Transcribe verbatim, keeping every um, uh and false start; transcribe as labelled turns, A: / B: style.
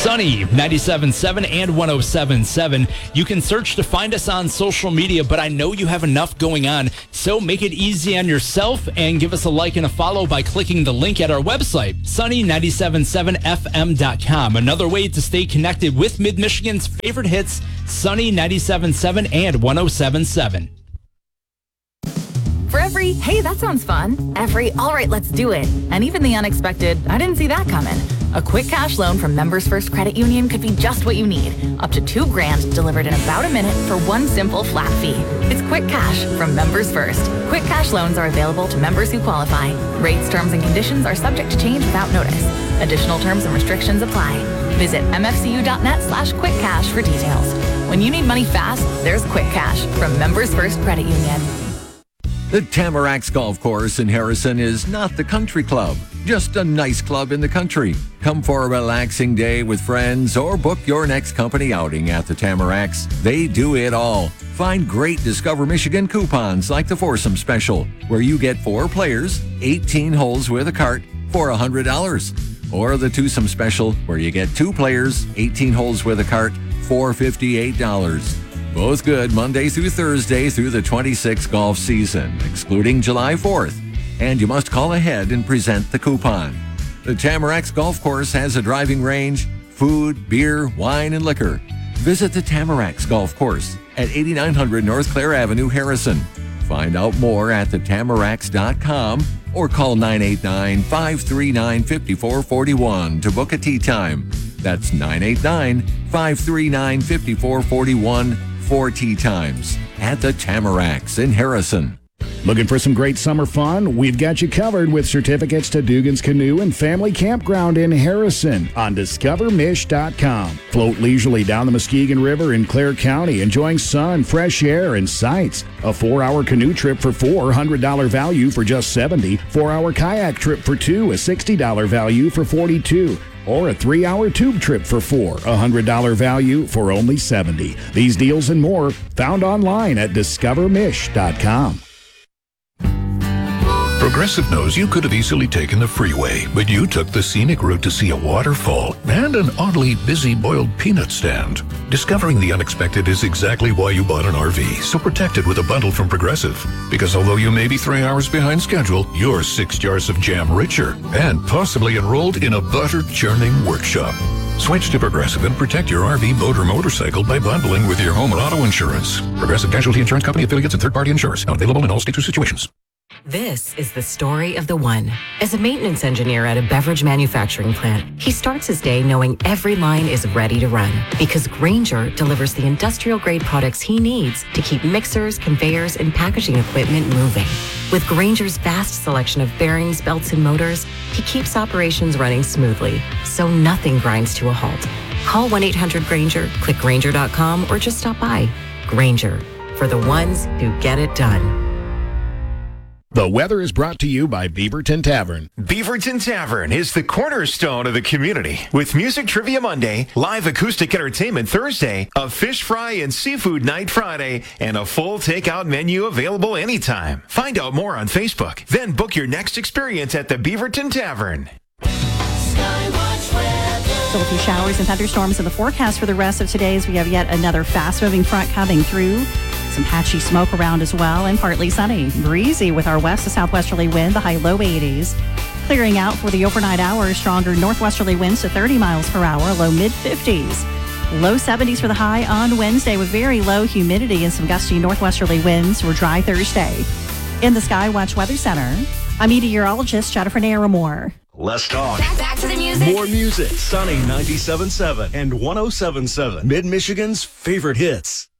A: Sunny ninety-seven point seven and one oh seven point seven. You can search to find us on social media, but I know you have enough going on, so make it easy on yourself and give us a like and a follow by clicking the link at our website, sunny nine seven seven f m dot com. Another way to stay connected with Mid-Michigan's favorite hits, Sunny ninety-seven point seven and one oh seven point seven.
B: For every, hey, that sounds fun, every, all right, let's do it, and even the unexpected, I didn't see that coming. A quick cash loan from Members First Credit Union could be just what you need. Up to two grand delivered in about a minute for one simple flat fee. It's Quick Cash from Members First. Quick cash loans are available to members who qualify. Rates, terms, and conditions are subject to change without notice. Additional terms and restrictions apply. Visit mfcu.net slash quick cash for details. When you need money fast, there's Quick Cash from Members First Credit Union.
C: The Tamaracks Golf Course in Harrison is not the country club, just a nice club in the country. Come for a relaxing day with friends or book your next company outing at the Tamaracks. They do it all. Find great Discover Michigan coupons like the Foursome Special, where you get four players, eighteen holes with a cart for one hundred dollars. Or the Twosome Special, where you get two players, eighteen holes with a cart for fifty-eight dollars. Both good Monday through Thursday through the twenty-sixth golf season, excluding July fourth. And you must call ahead and present the coupon. The Tamaracks Golf Course has a driving range, food, beer, wine, and liquor. Visit the Tamaracks Golf Course at eighty-nine hundred North Clare Avenue, Harrison. Find out more at the tamaracks dot com or call nine eight nine, five three nine, five four four one to book a tee time. That's nine eight nine, five three nine, five four four one. Four tee times at the Tamaracks in Harrison.
D: Looking for some great summer fun? We've got you covered with certificates to Dugan's Canoe and Family Campground in Harrison on discover mish dot com. Float leisurely down the Muskegon River in Clare County, enjoying sun, fresh air, and sights. A four-hour canoe trip for four, one hundred dollars value for just seventy dollars. Four-hour kayak trip for two, a sixty dollars value for forty-two dollars. Or a three-hour tube trip for four, a one hundred dollars value for only seventy dollars. These deals and more found online at discover mish dot com.
E: Progressive knows you could have easily taken the freeway, but you took the scenic route to see a waterfall and an oddly busy boiled peanut stand. Discovering the unexpected is exactly why you bought an R V, so protect it with a bundle from Progressive. Because although you may be three hours behind schedule, you're six jars of jam richer and possibly enrolled in a butter churning workshop. Switch to Progressive and protect your R V, boat, or motorcycle by bundling with your home and auto insurance. Progressive Casualty Insurance Company affiliates and third-party insurers. Not available in all states or situations.
F: This is the story of the one. As a maintenance engineer at a beverage manufacturing plant, he starts his day knowing every line is ready to run because Grainger delivers the industrial-grade products he needs to keep mixers, conveyors, and packaging equipment moving. With Grainger's vast selection of bearings, belts, and motors, he keeps operations running smoothly, so nothing grinds to a halt. Call one eight hundred Grainger, click Grainger dot com, or just stop by. Grainger, for the ones who get it done.
D: The weather is brought to you by Beaverton Tavern.
G: Beaverton Tavern is the cornerstone of the community. With Music Trivia Monday, live acoustic entertainment Thursday, a fish fry and seafood night Friday, and a full takeout menu available anytime. Find out more on Facebook. Then book your next experience at the Beaverton Tavern.
H: Still a few showers and thunderstorms in the forecast for the rest of today as we have yet another fast-moving front coming through. Some patchy smoke around as well, and partly sunny. Breezy with our west to southwesterly wind, the high low eighties. Clearing out for the overnight hours, stronger northwesterly winds to thirty miles per hour, low mid fifties. Low seventies for the high on Wednesday with very low humidity and some gusty northwesterly winds for dry Thursday. In the Skywatch Weather Center, I'm meteorologist Jennifer Naramore.
I: Let's talk.
B: Back, back to the music.
I: More music. Sunny ninety-seven point seven and one oh seven point seven. Mid-Michigan's favorite hits.